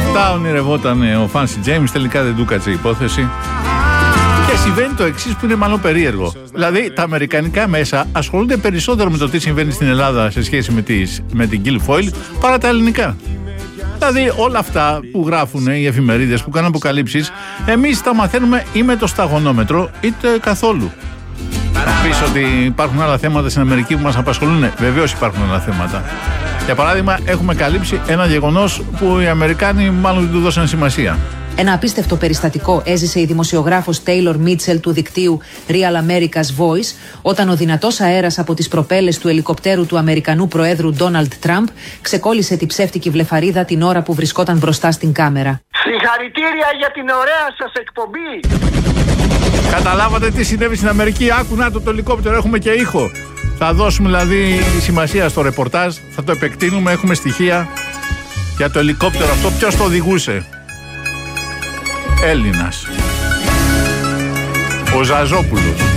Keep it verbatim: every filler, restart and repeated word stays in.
Αυτά ονειρευόταν ο Φάνσι Τζέιμς, τελικά δεν του κάτσε η υπόθεση. Και συμβαίνει το εξής που είναι μάλλον περίεργο. Δηλαδή τα αμερικανικά μέσα ασχολούνται περισσότερο με το τι συμβαίνει στην Ελλάδα σε σχέση με, τις, με την Guilfoyle παρά τα ελληνικά. Δηλαδή όλα αυτά που γράφουν οι εφημερίδες, που κάνουν αποκαλύψεις, εμείς τα μαθαίνουμε ή με το σταγονόμετρο είτε καθόλου. Να πεις ότι υπάρχουν άλλα θέματα στην Αμερική που μας απασχολούν. Βεβαίως υπάρχουν άλλα θέματα. Για παράδειγμα, έχουμε καλύψει ένα γεγονός που οι Αμερικάνοι μάλλον δεν του δώσαν σημασία. Ένα απίστευτο περιστατικό έζησε η δημοσιογράφος Τέιλορ Μίτσελ του δικτύου Real America's Voice όταν ο δυνατός αέρας από τις προπέλες του ελικοπτέρου του Αμερικανού Προέδρου Ντόναλντ Τραμπ ξεκόλλησε τη ψεύτικη βλεφαρίδα την ώρα που βρισκόταν μπροστά στην κάμερα. Συγχαρητήρια για την ωραία σας εκπομπή! Καταλάβατε τι συνέβη στην Αμερική? Άκου να το, το ελικόπτερο, έχουμε και ήχο. Θα δώσουμε δηλαδή σημασία στο ρεπορτάζ, θα το επεκτείνουμε, έχουμε στοιχεία για το ελικόπτερο αυτό. Ποιος το οδηγούσε? Έλληνας. Ο Ζαζόπουλος.